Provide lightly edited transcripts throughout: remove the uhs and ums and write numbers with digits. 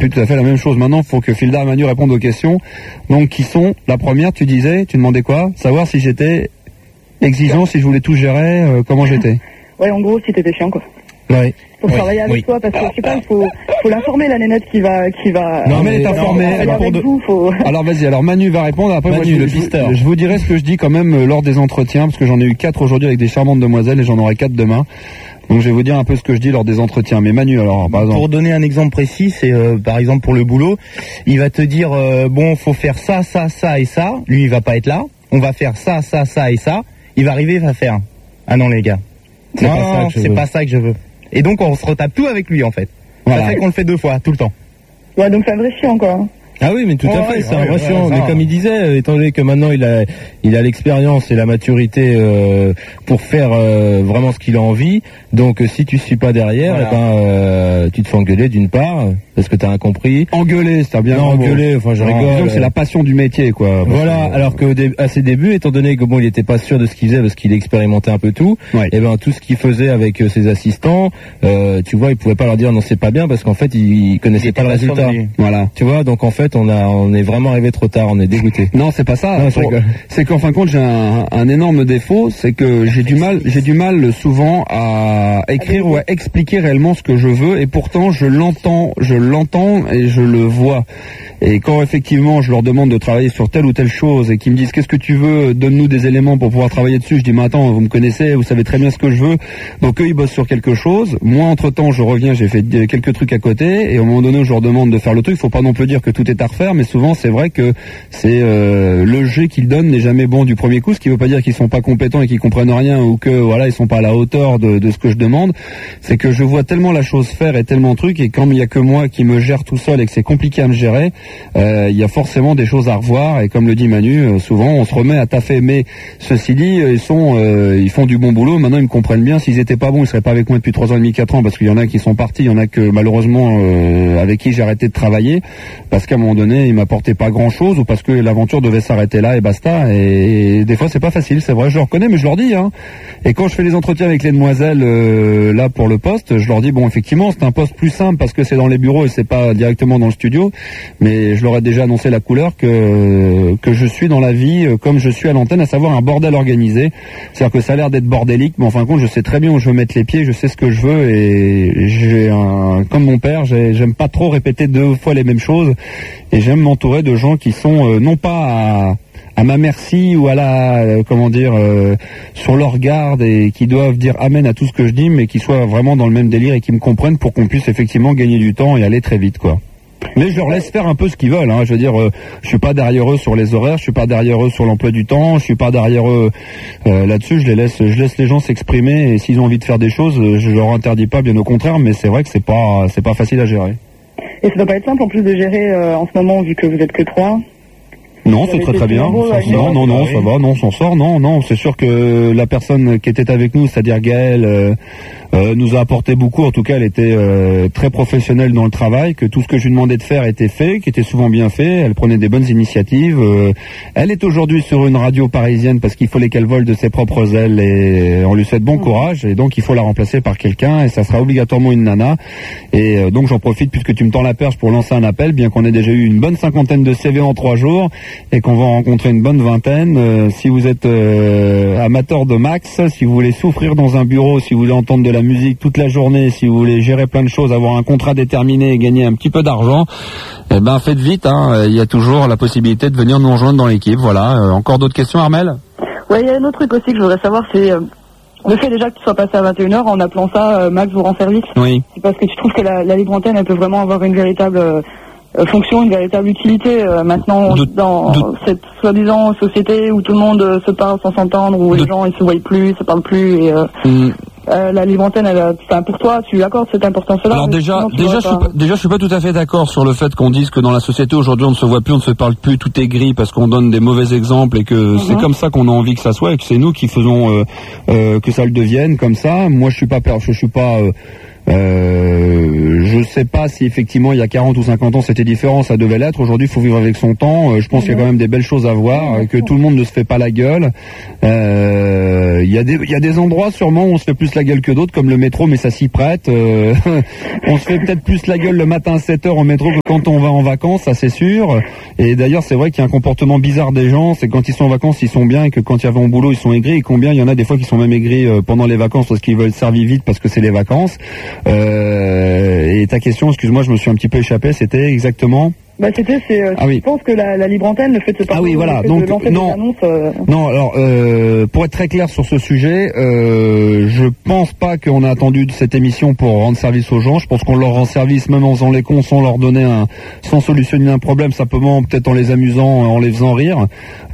plus tout à fait la même chose. Maintenant, il faut que Filda et Manu répondent aux questions. Donc, qui sont, la première, tu demandais quoi? Savoir si j'étais exigeant, si je voulais tout gérer, comment j'étais. Ouais, en gros, si t'étais chiant, quoi. Ouais. Pour travailler avec toi, parce que je sais pas, il faut l'informer, la nénette qui va. Non, mais elle est informée. Alors vas-y, alors Manu va répondre. Après, Manu, moi, je vous dirai ce que je dis quand même lors des entretiens, parce que j'en ai eu 4 aujourd'hui avec des charmantes demoiselles et j'en aurai 4 demain. Donc je vais vous dire un peu ce que je dis lors des entretiens. Mais Manu, alors, par exemple. Pour donner un exemple précis, c'est par exemple pour le boulot, il va te dire bon, faut faire ça, ça, ça et ça. Lui, il va pas être là. On va faire ça, ça, ça et ça. Il va arriver, il va faire. Ah non les gars, c'est pas ça que je veux. Et donc on se retape tout avec lui en fait. Voilà. Ça fait qu'on le fait 2 fois, tout le temps. Ouais, donc c'est un vrai chiant quoi. Ah oui, mais tout à fait, c'est un vrai chiant. Mais comme il disait, étant donné que maintenant il a l'expérience et la maturité pour faire vraiment ce qu'il a envie, donc si tu suis pas derrière, tu te fais engueuler d'une part, parce que t'as incompris. Engueuler, c'est bien. Non, engueuler, enfin je rigole. C'est la passion du métier, quoi. Voilà, alors que à ses débuts, étant donné que bon, il était pas sûr de ce qu'il faisait parce qu'il expérimentait un peu tout, et ben tout ce qu'il faisait avec ses assistants, tu vois, il pouvait pas leur dire non c'est pas bien parce qu'en fait il connaissait pas le résultat. Voilà. Tu vois, donc en fait on est vraiment arrivé trop tard, on est dégoûté. Non, c'est pas ça. C'est qu'en fin de compte, j'ai un énorme défaut, c'est que j'ai du mal souvent à écrire ou à expliquer réellement ce que je veux, et pourtant je l'entends et je le vois. Et quand effectivement je leur demande de travailler sur telle ou telle chose et qu'ils me disent qu'est-ce que tu veux, donne-nous des éléments pour pouvoir travailler dessus, je dis mais attends, vous me connaissez, vous savez très bien ce que je veux. Donc eux ils bossent sur quelque chose, moi entre temps je reviens, j'ai fait quelques trucs à côté, et au moment donné où je leur demande de faire le truc, il faut pas non plus dire que tout est à refaire, mais souvent c'est vrai que c'est le jet qu'ils donnent n'est jamais bon du premier coup, ce qui veut pas dire qu'ils sont pas compétents et qu'ils comprennent rien, ou que voilà ils sont pas à la hauteur de ce que je demande. C'est que je vois tellement la chose faire et tellement de trucs, et quand il y a que moi qui me gère tout seul et que c'est compliqué à me gérer, il y a forcément des choses à revoir, et comme le dit Manu, souvent on se remet à taffer. Mais ceci dit, ils font du bon boulot. Maintenant ils me comprennent bien. S'ils étaient pas bons, ils seraient pas avec moi depuis 3 ans et demi, 4 ans, parce qu'il y en a qui sont partis, il y en a que malheureusement avec qui j'ai arrêté de travailler parce qu'à un moment donné ils m'apportaient pas grand chose, ou parce que l'aventure devait s'arrêter là et basta. Et des fois c'est pas facile, c'est vrai, je le reconnais, mais je leur dis. Et quand je fais les entretiens avec les demoiselles là pour le poste, je leur dis bon effectivement c'est un poste plus simple parce que c'est dans les bureaux et c'est pas directement dans le studio, mais je leur ai déjà annoncé la couleur que je suis dans la vie comme je suis à l'antenne, à savoir un bordel organisé. C'est-à-dire que ça a l'air d'être bordélique, mais en fin de compte je sais très bien où je veux mettre les pieds, je sais ce que je veux, et comme mon père, j'aime pas trop répéter 2 fois les mêmes choses, et j'aime m'entourer de gens qui sont non pas à ma merci ou à la sur leur garde, et qui doivent dire amen à tout ce que je dis, mais qui soient vraiment dans le même délire et qui me comprennent pour qu'on puisse effectivement gagner du temps et aller très vite, quoi. Mais je leur laisse faire un peu ce qu'ils veulent, je veux dire, je suis pas derrière eux sur les horaires, je suis pas derrière eux sur l'emploi du temps, je suis pas derrière eux là-dessus, je laisse les gens s'exprimer, et s'ils ont envie de faire des choses, je leur interdis pas, bien au contraire, mais c'est vrai que c'est pas facile à gérer. Et ça doit pas être simple en plus de gérer en ce moment, vu que vous êtes que 3. Non, c'est très bien. Non, ça va, non, on s'en sort, non, c'est sûr que la personne qui était avec nous, c'est-à-dire Gaëlle, nous a apporté beaucoup. En tout cas, elle était très professionnelle dans le travail, que tout ce que je lui demandais de faire était fait, qui était souvent bien fait. Elle prenait des bonnes initiatives. Elle est aujourd'hui sur une radio parisienne parce qu'il fallait qu'elle vole de ses propres ailes, et on lui souhaite bon courage, et donc il faut la remplacer par quelqu'un, et ça sera obligatoirement une nana. Et donc j'en profite puisque tu me tends la perche pour lancer un appel, bien qu'on ait déjà eu une bonne 50aine de CV en 3 jours et qu'on va en rencontrer une bonne 20aine. Si vous êtes amateur de max, si vous voulez souffrir dans un bureau, si vous voulez entendre de la musique toute la journée, si vous voulez gérer plein de choses, avoir un contrat déterminé et gagner un petit peu d'argent, eh ben faites vite, il y a toujours la possibilité de venir nous rejoindre dans l'équipe. Voilà. Encore d'autres questions, Armel? Ouais, il y a un autre truc aussi que je voudrais savoir, c'est le fait déjà que tu sois passé à 21h en appelant ça Max vous rend service. Oui. C'est parce que tu trouves que la libre antenne, elle peut vraiment avoir une véritable fonction, une véritable utilité maintenant dans cette soi-disant société où tout le monde se parle sans s'entendre, où les gens ils se voient plus, ils se parlent plus, et la libre antenne, pour toi, tu accordes cette importance-là? Alors déjà, je suis pas tout à fait d'accord sur le fait qu'on dise que dans la société aujourd'hui on ne se voit plus, on ne se parle plus, tout est gris parce qu'on donne des mauvais exemples, et que c'est comme ça qu'on a envie que ça soit, et que c'est nous qui faisons que ça le devienne comme ça. Moi, je suis pas Je sais pas si effectivement il y a 40 ou 50 ans c'était différent, ça devait l'être. Aujourd'hui, il faut vivre avec son temps. Je pense qu'il y a quand même des belles choses à voir, que tout le monde ne se fait pas la gueule. Il y a des endroits sûrement où on se fait plus la gueule que d'autres, comme le métro, mais ça s'y prête. On se fait peut-être plus la gueule le matin à 7h au métro que quand on va en vacances, ça c'est sûr. Et d'ailleurs, c'est vrai qu'il y a un comportement bizarre des gens, c'est que quand ils sont en vacances, ils sont bien, et que quand ils vont au boulot, ils sont aigris. Et combien il y en a des fois qui sont même aigris pendant les vacances parce qu'ils veulent servir vite parce que c'est les vacances. Et ta question, excuse-moi, je me suis un petit peu échappé, c'était exactement... Je pense que la libre antenne, le fait de se parler, donc non, non. Alors, pour être très clair sur ce sujet, je pense pas qu'on a attendu de cette émission pour rendre service aux gens. Je pense qu'on leur rend service même en faisant les cons, sans leur donner sans solutionner un problème, simplement peut-être en les amusant, en les faisant rire.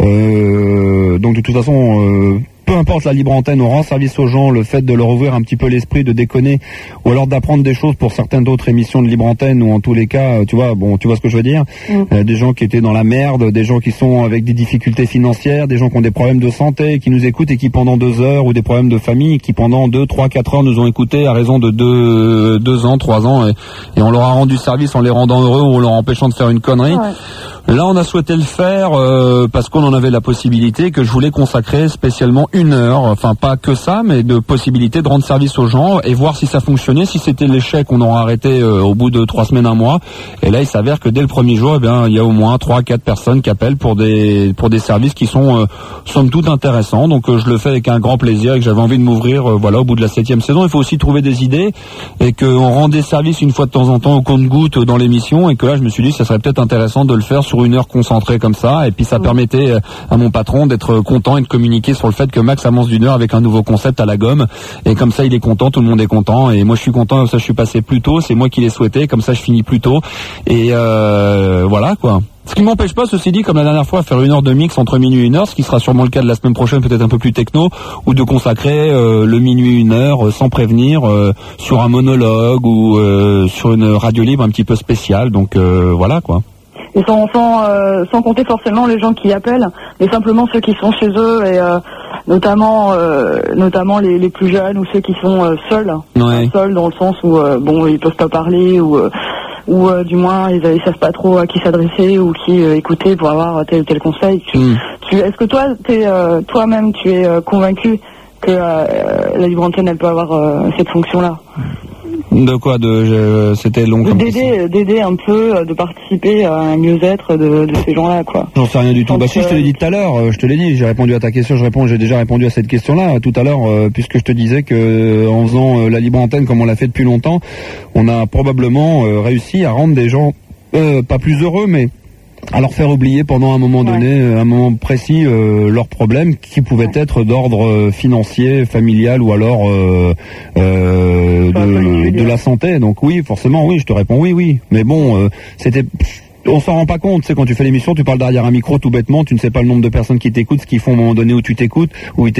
Donc de toute façon. Peu importe la libre antenne, on rend service aux gens, le fait de leur ouvrir un petit peu l'esprit, de déconner, ou alors d'apprendre des choses pour certaines d'autres émissions de libre antenne, ou en tous les cas, tu vois ce que je veux dire, des gens qui étaient dans la merde, des gens qui sont avec des difficultés financières, des gens qui ont des problèmes de santé, qui nous écoutent et qui pendant 2 heures, ou des problèmes de famille, qui pendant 2, 3, 4 heures nous ont écoutés à raison de 2 ans, 3 ans, et on leur a rendu service en les rendant heureux ou en leur empêchant de faire une connerie. Ouais. Là, on a souhaité le faire parce qu'on en avait la possibilité, que je voulais consacrer spécialement 1 heure, enfin pas que ça, mais de possibilité de rendre service aux gens et voir si ça fonctionnait. Si c'était l'échec, on aurait arrêté au bout de 3 semaines, 1 mois. Et là, il s'avère que dès le premier jour, il y a au moins 3, 4 personnes qui appellent pour des services qui sont somme toute intéressants. Donc je le fais avec un grand plaisir et que j'avais envie de m'ouvrir au bout de la 7e saison. Il faut aussi trouver des idées et qu'on rend des services une fois de temps en temps au compte-gouttes dans l'émission, et que là, je me suis dit que ça serait peut-être intéressant de le faire sur 1 heure concentrée comme ça, et puis ça permettait à mon patron d'être content et de communiquer sur le fait que Max avance d'1 heure avec un nouveau concept à la gomme, et comme ça il est content, tout le monde est content, et moi je suis content, comme ça je suis passé plus tôt, c'est moi qui l'ai souhaité, comme ça je finis plus tôt, et voilà quoi. Ce qui m'empêche pas, ceci dit, comme la dernière fois, à faire 1 heure de mix entre minuit et 1 heure, ce qui sera sûrement le cas de la semaine prochaine, peut-être un peu plus techno, ou de consacrer le minuit 1 heure sans prévenir sur un monologue ou sur une radio libre un petit peu spéciale, donc voilà quoi. Et sans compter forcément les gens qui appellent, mais simplement ceux qui sont chez eux, et notamment les plus jeunes, ou ceux qui sont seuls, seuls dans le sens où ils peuvent pas parler, ou du moins ils savent pas trop à qui s'adresser ou qui écouter pour avoir tel ou tel conseil. Est-ce que toi-même tu es convaincu que la libre antenne elle peut avoir cette fonction-là? De quoi? C'était long comme d'aider un peu, de participer à un mieux-être de ces gens-là, quoi. J'en sais rien du tout. Si, je te l'ai dit tout à l'heure, je te l'ai dit, j'ai répondu à ta question, j'ai déjà répondu à cette question-là tout à l'heure, puisque je te disais que en faisant la libre antenne comme on l'a fait depuis longtemps, on a probablement réussi à rendre des gens pas plus heureux, mais à leur faire oublier pendant un moment donné, un moment précis, leurs problèmes qui pouvaient être d'ordre financier, familial, ou alors de la santé. Donc oui, forcément, oui, je te réponds oui. Mais bon, on s'en rend pas compte, c'est quand tu fais l'émission, tu parles derrière un micro tout bêtement, tu ne sais pas le nombre de personnes qui t'écoutent, ce qu'ils font au moment donné où ils t'écoutent,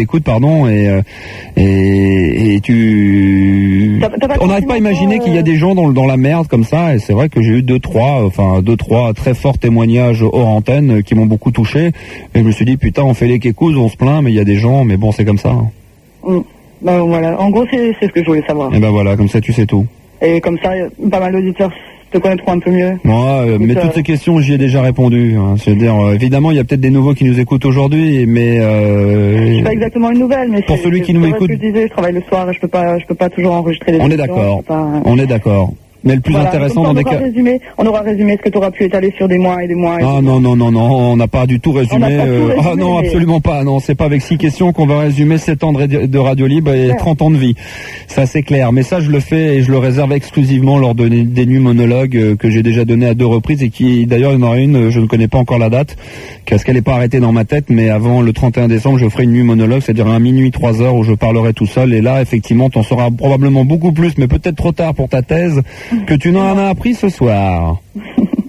et tu... On n'arrête pas à imaginer qu'il y a des gens dans la merde comme ça, et c'est vrai que j'ai eu 2-3 très forts témoignages hors antenne qui m'ont beaucoup touché, et je me suis dit, putain, on fait les kékous, on se plaint, mais il y a des gens, mais bon, c'est comme ça. Voilà, en gros, c'est ce que je voulais savoir. Et voilà, comme ça, tu sais tout. Et comme ça, pas mal d'auditeurs te connaîtront un peu mieux. Mais toutes ces questions, j'y ai déjà répondu. C'est-à-dire, évidemment, il y a peut-être des nouveaux qui nous écoutent aujourd'hui, mais je suis pas exactement une nouvelle, mais pour celui qui nous écoute, ce que je disais, je travaille le soir et je peux pas toujours enregistrer les. On est d'accord. On est d'accord. Mais le plus intéressant dans des cas... On aura résumé ce que tu auras pu étaler sur des mois et des mois. Non, on n'a pas du tout résumé. Non, absolument pas. Non, c'est pas avec 6 questions qu'on va résumer 7 ans de radio libre et 30 ans de vie. Ça, c'est clair. Mais ça, je le fais et je le réserve exclusivement lors des nuits monologues que j'ai déjà donné à 2 reprises, et qui, d'ailleurs, il y en aura une, je ne connais pas encore la date, parce qu'elle n'est pas arrêtée dans ma tête, mais avant le 31 décembre, je ferai une nuit monologue, c'est-à-dire un minuit 3 heures où je parlerai tout seul. Et là, effectivement, t'en sauras probablement beaucoup plus, mais peut-être trop tard pour ta thèse, que tu n'en as appris ce soir.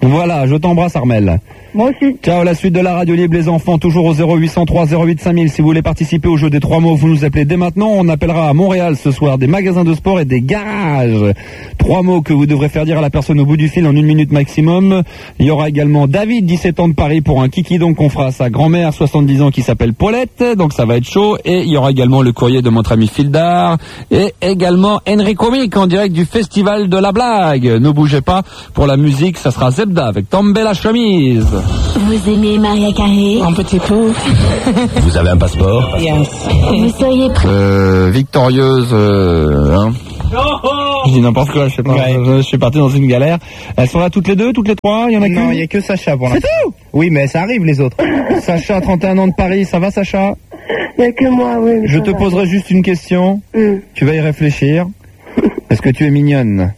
Voilà, je t'embrasse Armel. Moi aussi. Ciao, la suite de la radio libre les enfants, toujours au 0803 08 5000. Si vous voulez participer au jeu des 3 mots, vous nous appelez dès maintenant. On appellera à Montréal ce soir des magasins de sport et des garages. 3 mots que vous devrez faire dire à la personne au bout du fil en 1 minute maximum. Il y aura également David, 17 ans de Paris, pour un kiki, donc on fera sa grand-mère, 70 ans, qui s'appelle Paulette, donc ça va être chaud. Et il y aura également le courrier de notre ami Fildar et également Enrico Mic en direct du Festival de la Blague. Ne bougez pas, pour la musique, ça sera Zelda avec Tomber la chemise. Vous aimez Maria Carré? Un petit peu. Vous avez un passeport? Yes. Vous seriez prêt? Victorieuse, hein. Je dis n'importe quoi, je sais pas. Ouais. Je suis parti dans une galère. Elles sont là toutes les deux, toutes les trois? Il y en a que? Non, il y a que Sacha pour l'instant. C'est tout? Oui, mais ça arrive les autres. Sacha, 31 ans de Paris, ça va Sacha? Il n'y a que moi, oui. Je te poserai juste une question. Tu vas y réfléchir. Est-ce que tu es mignonne?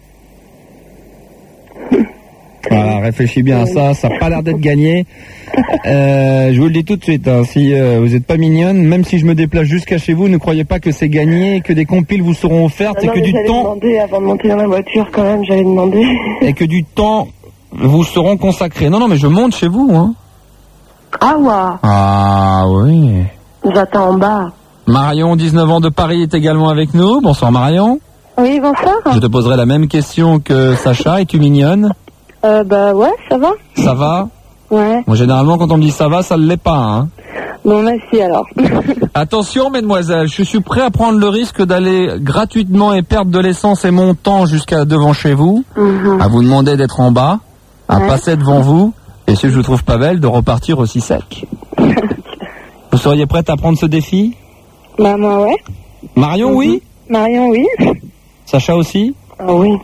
Voilà, réfléchis bien à ça, ça n'a pas l'air d'être gagné. Je vous le dis tout de suite, hein, si vous n'êtes pas mignonne, même si je me déplace jusqu'à chez vous, ne croyez pas que c'est gagné, que des compiles vous seront offertes et que du temps... demander avant de monter dans la voiture quand même, j'allais demander. Et que du temps vous seront consacrés. Non, mais je monte chez vous, hein. Ah ouais. Ah oui. J'attends en bas. Marion, 19 ans de Paris, est également avec nous. Bonsoir Marion. Oui, bonsoir. Je te poserai la même question que Sacha. Es-tu mignonne? Bah ouais, ça va. Ça va? Ouais. Bon, généralement, quand on me dit ça va, ça ne l'est pas, hein. Bon, merci alors. Attention, mesdemoiselles, je suis prêt à prendre le risque d'aller gratuitement et perdre de l'essence et mon temps jusqu'à devant chez vous, à vous demander d'être en bas, à passer devant vous, et si je vous trouve pas belle, de repartir aussi sec. Vous seriez prête à prendre ce défi? Bah moi, ouais. Marion, oui? Marion, oui. Sacha aussi? Ah oui.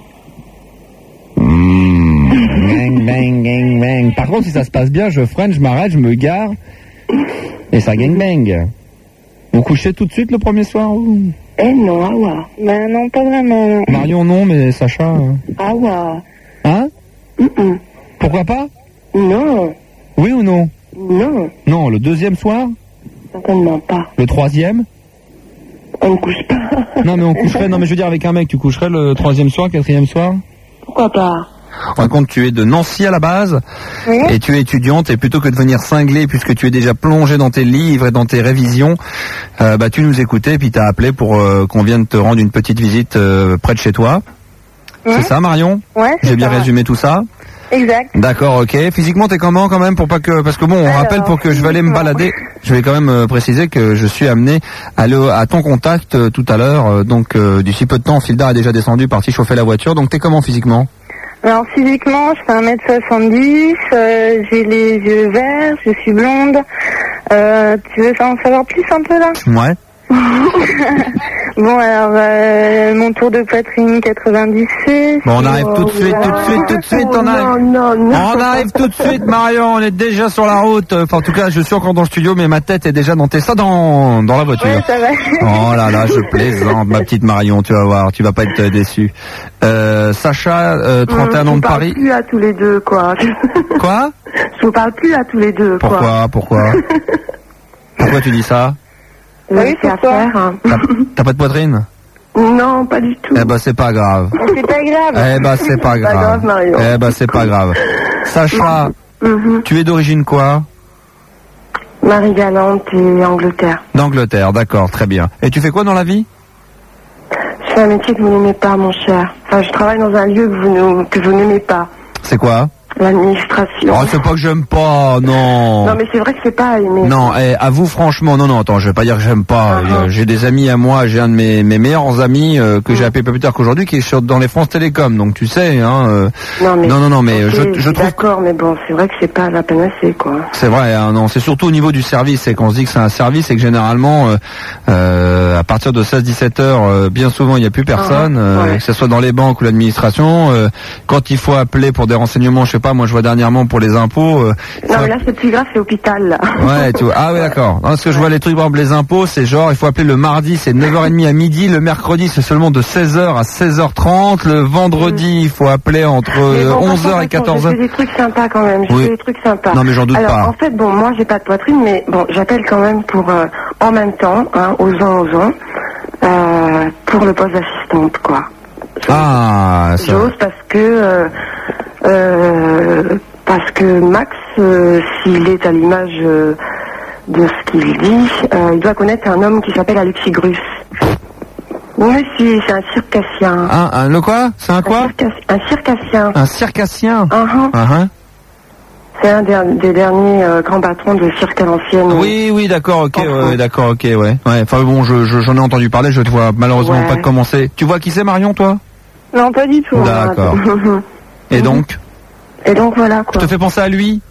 Bang, bang, gang, bang. Par contre, si ça se passe bien, je freine, je m'arrête, je me gare, et ça gang bang. Vous couchez tout de suite le premier soir ou... Non, ah ouais. Bah non, pas vraiment. Marion, non, mais Sacha... Ah ouais. Hein? Pourquoi pas? Non. Oui ou non? Non. Non, le deuxième soir? Certainement pas. Le troisième? On ne couche pas. Non, mais on coucherait, non, mais je veux dire, avec un mec, tu coucherais le troisième soir, quatrième soir? Pourquoi pas? En compte, tu es de Nancy à la base, et tu es étudiante, et plutôt que de venir cingler, puisque tu es déjà plongée dans tes livres et dans tes révisions, tu nous écoutais, puis t'as appelé pour qu'on vienne te rendre une petite visite près de chez toi. C'est ça, Marion? Ouais. J'ai bien résumé tout ça? Exact. D'accord, ok. Physiquement, t'es comment quand même, pour pas que, parce que bon, on rappelle, pour que je vais aller me balader, je vais quand même préciser que je suis amené à aller à ton contact tout à l'heure, donc d'ici peu de temps, Fildar est déjà descendu, parti chauffer la voiture, donc t'es comment physiquement? Alors physiquement, je fais 1m70, j'ai les yeux verts, je suis blonde. Tu veux en savoir plus un peu là? Ouais. Bon alors, mon tour de poitrine 90C. Bon, on arrive tout de suite, on arrive. Non. On arrive tout de suite, Marion, on est déjà sur la route. Enfin, en tout cas, je suis encore dans le studio, mais ma tête est déjà dans la voiture. Ouais, ça va. Oh là là, je plaisante, ma petite Marion, tu vas voir, tu vas pas être déçue. Sacha, 31 ans de Paris. Je vous parle plus à tous les deux, quoi. Quoi? Je vous parle plus à tous les deux, quoi. Pourquoi tu dis ça? Oui, c'est à faire. Hein. T'as pas de poitrine? Non, pas du tout. Eh ben, c'est pas grave. C'est pas grave. Eh ben, c'est pas grave. Pas grave, Marion. Eh ben, c'est pas grave. Sacha, tu es d'origine quoi? Marie-Galante et Angleterre. D'Angleterre, d'accord, très bien. Et tu fais quoi dans la vie? Je fais un métier que vous n'aimez pas, mon cher. Enfin, je travaille dans un lieu que vous n'aimez pas. C'est quoi? L'administration. Oh, c'est pas que j'aime pas, non. Non, mais c'est vrai que c'est pas aimé. Non, avoue franchement, non, attends, je vais pas dire que j'aime pas. J'ai des amis à moi, j'ai un de mes meilleurs amis que j'ai appelé pas plus tard qu'aujourd'hui, qui est dans les France Télécom, donc tu sais, hein. Non, mais okay, je trouve. D'accord, mais bon, c'est vrai que c'est pas la panacée, quoi. C'est vrai, hein, non, c'est surtout au niveau du service, c'est qu'on se dit que c'est un service et que généralement, à partir de 16-17 heures, bien souvent il n'y a plus personne, que ce soit dans les banques ou l'administration. Quand il faut appeler pour des renseignements, je sais pas, moi je vois dernièrement pour les impôts. Non, mais là c'est plus grave, c'est hôpital, là. Ouais, tu vois. Ah oui, d'accord. Non, parce que je vois les trucs, par exemple, les impôts, c'est genre, il faut appeler le mardi, c'est 9h30 à midi, le mercredi, c'est seulement de 16h à 16h30, le vendredi, il faut appeler entre 11h et 14h. J'ai fait des trucs sympas quand même, j'ai fait des trucs sympas. Non, mais j'en doute pas. Alors, en fait, bon, moi j'ai pas de poitrine, mais bon, j'appelle quand même pour, en même temps, hein, aux ans, pour le poste d'assistante, quoi. Ah, ça. J'ose parce que Parce que Max, s'il est à l'image de ce qu'il dit, il doit connaître un homme qui s'appelle Alexis Grus. Oui, si, c'est un circassien. Le quoi? C'est un quoi? Un circassien. Un circassien. C'est un des derniers grands patrons de cirque à l'ancienne. Oui, d'accord, ok, ouais. Enfin bon, j'en ai entendu parler, je te vois malheureusement pas commencer. Tu vois qui c'est, Marion, toi? Non, pas du tout. D'accord. Et donc? Et donc voilà, quoi. Je te fais penser à lui?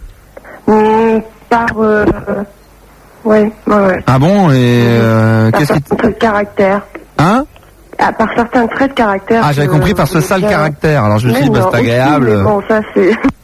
Ouais. Ah bon, et qu'est-ce qui... Par caractère. Hein? Par certains traits de caractère. Ah, j'avais compris par ce sale caractère. Alors je me suis dit, c'est agréable. Bon, ça c'est...